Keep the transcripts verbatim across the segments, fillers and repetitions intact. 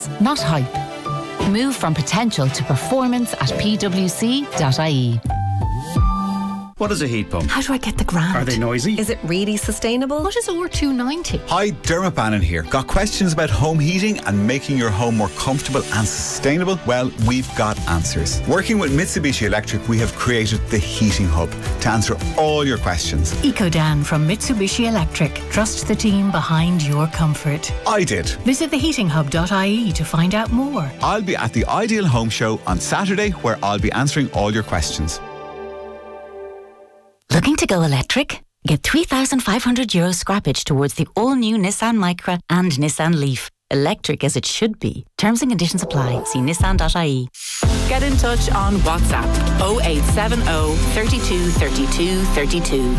not hype. Move from potential to performance at p w c dot i e. What is a heat pump? How do I get the grant? Are they noisy? Is it really sustainable? What is O R two ninety? Hi, Dermot Bannon here. Got questions about home heating and making your home more comfortable and sustainable? Well, we've got answers. Working with Mitsubishi Electric, we have created the Heating Hub to answer all your questions. EcoDan from Mitsubishi Electric. Trust the team behind your comfort. I did. Visit the heating hub dot i e to find out more. I'll be at the Ideal Home Show on Saturday, where I'll be answering all your questions. Looking to go electric? Get three thousand five hundred euro scrappage towards the all-new Nissan Micra and Nissan Leaf. Electric as it should be. Terms and conditions apply. See nissan dot i e. Get in touch on WhatsApp oh eight seven oh, thirty-two, thirty-two, thirty-two.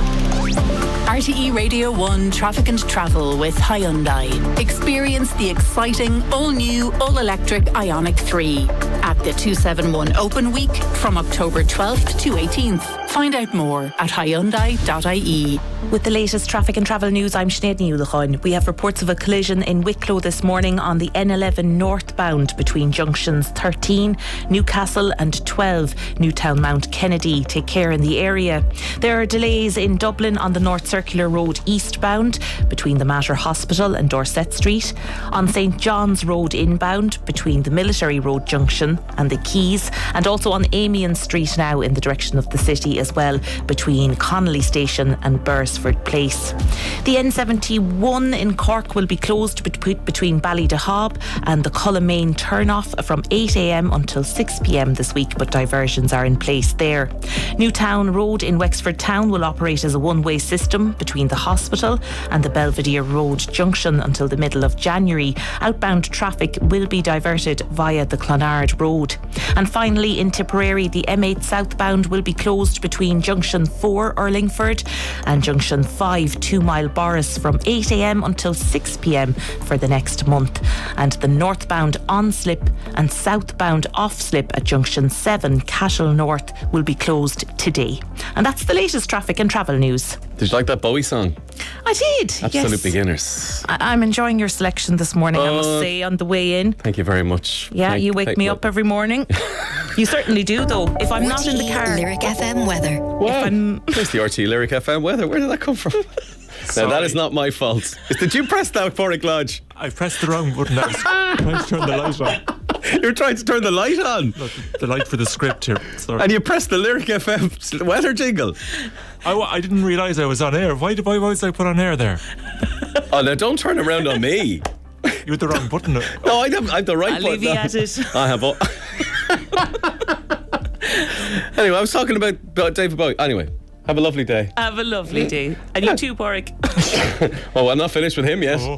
R T E Radio one Traffic and Travel with Hyundai. Experience the exciting all-new all-electric Ioniq three at the two seventy-one Open Week from October twelfth to eighteenth. Find out more at hyundai dot i e. With the latest traffic and travel news, I'm Sinead Newlachon. We have reports of a collision in Wicklow this morning on the N eleven northbound between junctions thirteen, Newcastle and twelve, Newtown Mount Kennedy. Take care in the area. There are delays in Dublin on the North Circular Road eastbound between the Mater Hospital and Dorset Street, on St John's Road inbound between the Military Road junction and the Quays, and also on Amiens Street now in the direction of the city as well between Connolly Station and Beresford Place. The N seventy-one in Cork will be closed bet- between Ballydehob and the Cullinane turnoff from eight a m until six p m this week, but diversions are in place there. Newtown Road in Wexford Town will operate as a one-way system between the hospital and the Belvedere Road junction until the middle of January. Outbound traffic will be diverted via the Clonard Road. And finally, in Tipperary, the M eight southbound will be closed between Junction four Urlingford and Junction five Two Mile Boris from eight a m until six p m for the next month. And the northbound on-slip and southbound off-slip at Junction seven Cashel North will be closed today. And that's the latest traffic and travel news. Did you like that Bowie song? I did. Absolute yes. beginners. I- I'm enjoying your selection this morning, uh, I must say, on the way in. Thank you very much. Yeah, thank, you wake thank me you. up every morning. You certainly do, though. If I'm not in the car. Lyric F M weather. Wow. There's the R T Lyric F M weather. Where did that come from? Now, that is not my fault. Did you press that for it, Lodge? I pressed the wrong button. I was trying to turn the light on. You're trying to turn the light on? Look, the light for the script here. Sorry. And you pressed the Lyric F M weather jingle. I, I didn't realise I was on air. Why, did, why was I put on air there? Oh, now don't turn around on me. You had the wrong button. No, I have, I have the right I'll button. leave you at it. I have all... Anyway, I was talking about, about David Bowie. Anyway, have a lovely day. Have a lovely day. And you too, Porrick. Oh, I'm not finished with him yet. Oh.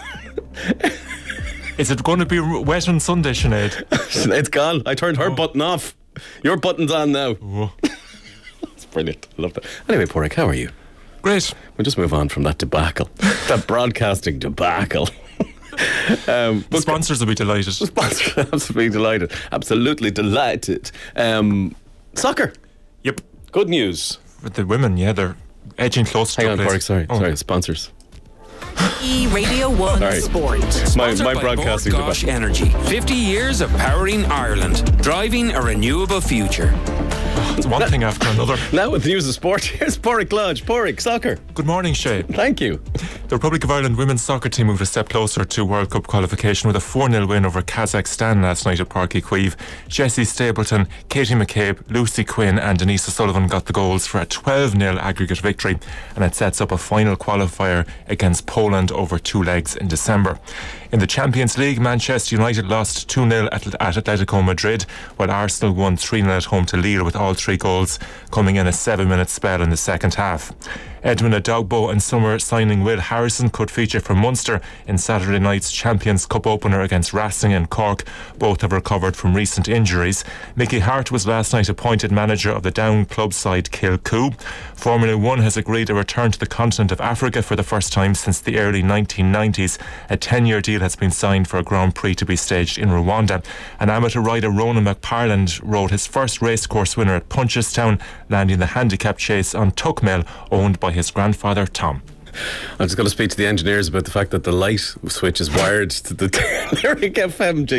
Is it going to be wet on Sunday, Sinead? Sinead's gone. I turned her oh. button off. Your button's on now. Oh. That's brilliant. I love that. Anyway, Porrick, how are you? Great. We'll just move on from that debacle. That broadcasting debacle. Um, the sponsors will be delighted. The sponsors will absolutely delighted. Absolutely delighted. Um, soccer. Yep. Good news. With the women, yeah, they're edging close to Hang on, place. Porrick, sorry. Oh. Sorry, sponsors. E Radio one Sorry. Sport. My, Sponsored my by broadcasting Bord Gáis debacle. Energy. fifty years of powering Ireland. Driving a renewable future. It's one thing after another. Now with the news of sport, here's Porrick Lodge. Porrick, soccer. Good morning, Shay. Thank you. The Republic of Ireland women's soccer team moved a step closer to World Cup qualification with a four nil win over Kazakhstan last night at Páirc Uí Chaoimh. Jessie Stapleton, Katie McCabe, Lucy Quinn and Denise O'Sullivan got the goals for a twelve nil aggregate victory, and it sets up a final qualifier against Poland over two legs in December. In the Champions League, Manchester United lost two nil at, at Atletico Madrid, while Arsenal won three nil at home to Lille, with all three goals coming in a seven minute spell in the second half. Edmund Adogbo and summer signing Will Harrison could feature for Munster in Saturday night's Champions Cup opener against Racing and Cork. Both have recovered from recent injuries. Mickey Hart was last night appointed manager of the Down club side Kilcoo. Formula One has agreed a return to the continent of Africa for the first time since the early nineteen nineties. A ten-year deal has been signed for a Grand Prix to be staged in Rwanda. And amateur rider Ronan McParland rode his first racecourse winner at Punchestown, landing the handicap chase on Tuckmill, owned by his grandfather Tom. I'm just going to speak to the engineers about the fact that the light switch is wired to the Lyric F M